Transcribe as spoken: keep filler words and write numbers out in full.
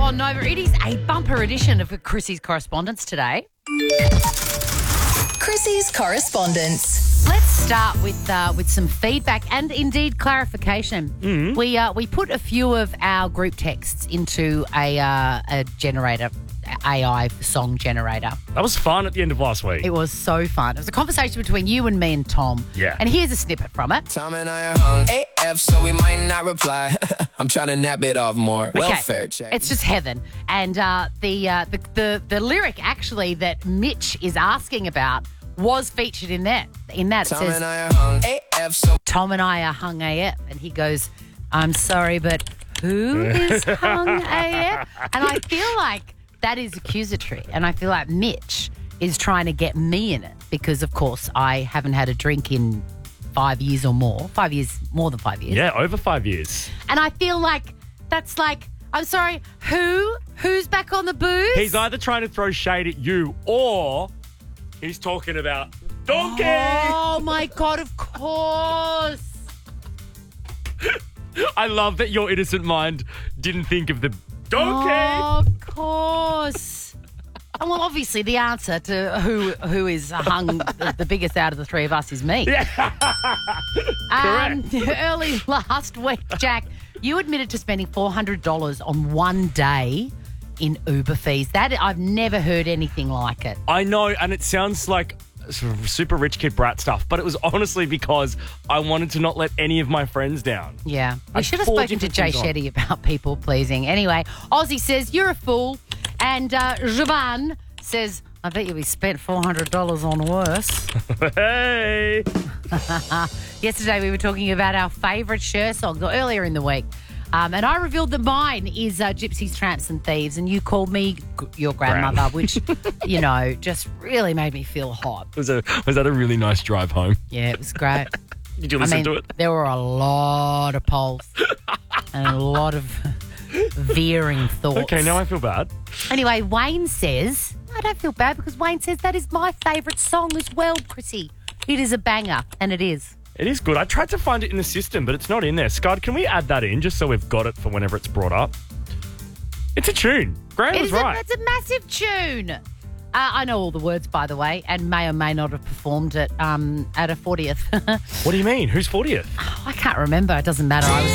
on Nova. It is a bumper edition of Chrissy's Correspondence today. Chrissy's Correspondence. Let's start with uh, with some feedback and indeed clarification. Mm-hmm. We uh, we put a few of our group texts into a uh, a generator, A I song generator. That was fun at the end of last week. It was so fun. It was a conversation between you and me and Tom. Yeah. And here's a snippet from it. Tom and I are hung A F, so we might not reply. I'm trying to nap it off more. Welfare check. It's just heaven. And uh, the, uh, the the the lyric actually that Mitch is asking about was featured in that. In that, it Tom says, and I are hung A F, so Tom and I are hung A F. And he goes, I'm sorry, but who is hung A F? And I feel like that is accusatory. And I feel like Mitch is trying to get me in it because, of course, I haven't had a drink in five years or more. Five years, more than five years. Yeah, over five years. And I feel like that's like, I'm sorry, who? Who's back on the booze? He's either trying to throw shade at you or he's talking about donkey. Oh, my God, of course. I love that your innocent mind didn't think of the donkey. Oh, of course. And well, obviously, the answer to who who is hung the, the biggest out of the three of us is me. Yeah. Um, Correct. early last week, Jack, you admitted to spending four hundred dollars on one day in Uber fees. That I've never heard anything like it. I know, and it sounds like sort of super rich kid brat stuff, but it was honestly because I wanted to not let any of my friends down. Yeah. We I'd should have four spoken to different Jay things on. Shetty about people pleasing. Anyway, Ozzy says, you're a fool. And uh, Javan says, I bet you we spent four hundred dollars on worse. Hey. Yesterday we were talking about our favourite Cher songs, or earlier in the week. Um, and I revealed that mine is uh, Gypsies, Tramps and Thieves. And you called me g- your grandmother, which, you know, just really made me feel hot. Was, a, was that a really nice drive home? Yeah, it was great. Did you I listen mean, to it? there were a lot of polls and a lot of veering thoughts. Okay, now I feel bad. Anyway, Wayne says, I don't feel bad because Wayne says that is my favourite song as well, Chrissy. It is a banger, and it is. It is good. I tried to find it in the system, but it's not in there. Scott, can we add that in just so we've got it for whenever it's brought up? It's a tune. Graham It was is a, right. it's a massive tune. Uh, I know all the words, by the way, and may or may not have performed it um, at a fortieth. What do you mean? Who's fortieth? I can't remember. It doesn't matter. I was